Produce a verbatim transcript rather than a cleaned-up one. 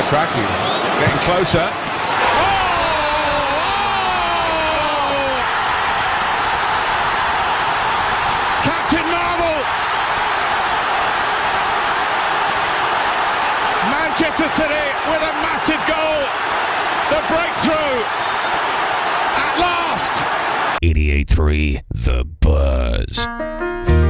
cracking. Getting closer. Captain Marvel! Manchester City with a massive goal. The breakthrough at last. eighty-eight point three The